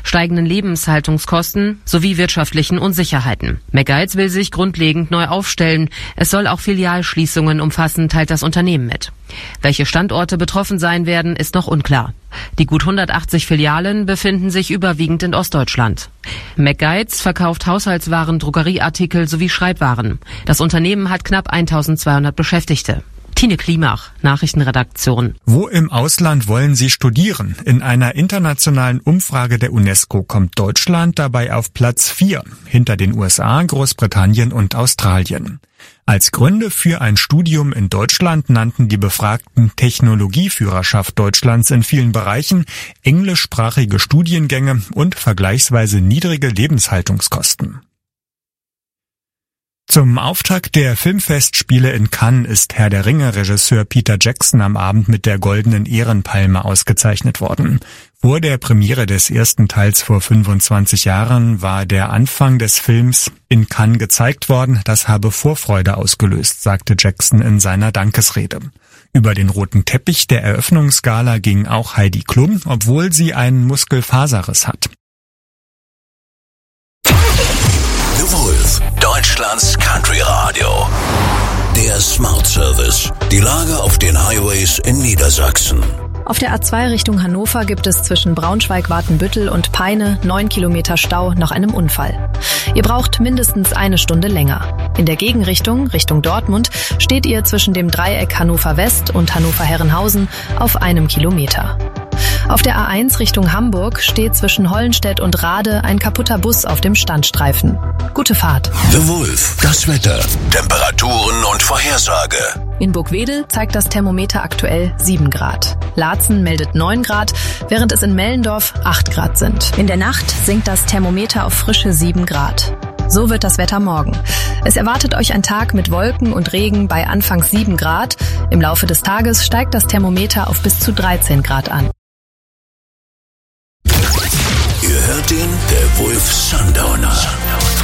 steigenden Lebenshaltungskosten sowie wirtschaftlichen Unsicherheiten. McGuides will sich grundlegend neu aufstellen. Es soll auch Filialschließungen umfassen, teilt das Unternehmen mit. Welche Standorte betroffen sein werden, ist noch unklar. Die gut 180 Filialen befinden sich überwiegend in Ostdeutschland. McGuides verkauft Haushaltswaren, Drogerieartikel sowie Schreibwaren. Das Unternehmen hat knapp 1200 Beschäftigte. Tine Klimach, Nachrichtenredaktion. Wo im Ausland wollen Sie studieren? In einer internationalen Umfrage der UNESCO kommt Deutschland dabei auf Platz 4, hinter den USA, Großbritannien und Australien. Als Gründe für ein Studium in Deutschland nannten die Befragten Technologieführerschaft Deutschlands in vielen Bereichen, englischsprachige Studiengänge und vergleichsweise niedrige Lebenshaltungskosten. Zum Auftakt der Filmfestspiele in Cannes ist Herr der Ringe-Regisseur Peter Jackson am Abend mit der Goldenen Ehrenpalme ausgezeichnet worden. Vor der Premiere des ersten Teils vor 25 Jahren war der Anfang des Films in Cannes gezeigt worden. Das habe Vorfreude ausgelöst, sagte Jackson in seiner Dankesrede. Über den roten Teppich der Eröffnungsgala ging auch Heidi Klum, obwohl sie einen Muskelfaserriss hat. The Wolf, Deutschlands Country Radio. Der Smart Service. Die Lage auf den Highways in Niedersachsen. Auf der A2 Richtung Hannover gibt es zwischen Braunschweig-Watenbüttel und Peine 9 Kilometer Stau nach einem Unfall. Ihr braucht mindestens eine Stunde länger. In der Gegenrichtung, Richtung Dortmund, steht ihr zwischen dem Dreieck Hannover West und Hannover-Herrenhausen auf 1 Kilometer. Auf der A1 Richtung Hamburg steht zwischen Hollenstedt und Rade ein kaputter Bus auf dem Standstreifen. Gute Fahrt. The Wolf, das Wetter, Temperaturen und Vorhersage. In Burgwedel zeigt das Thermometer aktuell 7 Grad. Laatzen meldet 9 Grad, während es in Mellendorf 8 Grad sind. In der Nacht sinkt das Thermometer auf frische 7 Grad. So wird das Wetter morgen. Es erwartet euch ein Tag mit Wolken und Regen bei anfangs 7 Grad. Im Laufe des Tages steigt das Thermometer auf bis zu 13 Grad an. Ihr hört den, der Wolf Sundowner.